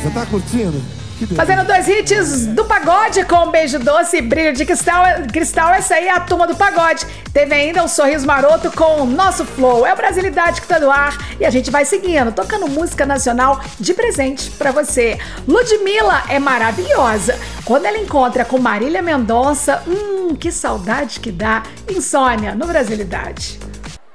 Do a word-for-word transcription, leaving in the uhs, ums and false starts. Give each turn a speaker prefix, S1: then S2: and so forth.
S1: delícia, tá curtindo?
S2: Fazendo dois hits do pagode com um beijo doce e brilho de cristal. Cristal, essa aí é a turma do pagode. Teve ainda um sorriso maroto com o nosso flow. É o Brasilidade que tá no ar e a gente vai seguindo, tocando música nacional de presente pra você. Ludmilla é maravilhosa. Quando ela encontra com Marília Mendonça, hum, que saudade que dá. Insônia no Brasilidade.